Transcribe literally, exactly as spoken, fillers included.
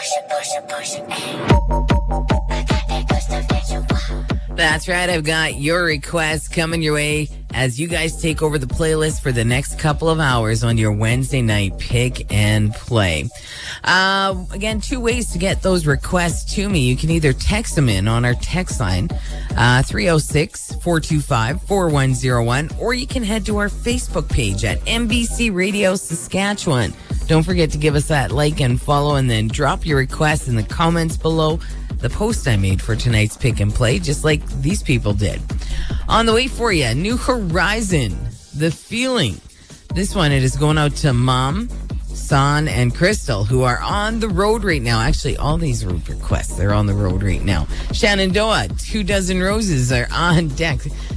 That's right. I've got your requests coming your way as you guys take over the playlist for the next couple of hours on your Wednesday night pick and play. Uh, again, two ways to get those requests to me. You can either text them in on our text line, uh, three oh six, four two five, four one oh one, or you can head to our Facebook page at M B C Radio Saskatchewan. Don't forget to give us that like and follow, and then drop your requests in the comments below the post I made for tonight's pick and play, just like these people did. On the way for you, New Horizon, The Feeling. This one, it is going out to Mom, San, and Crystal, who are on the road right now. Actually, all these requests, they're on the road right now. Shenandoah, Two Dozen Roses are on deck.